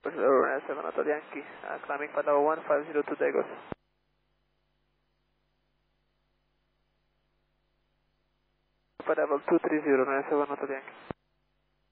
Pursuit 7 Hotel Yankee, climbing Panda 1502 Dagos. Level 230, 7 Hotel Yankee.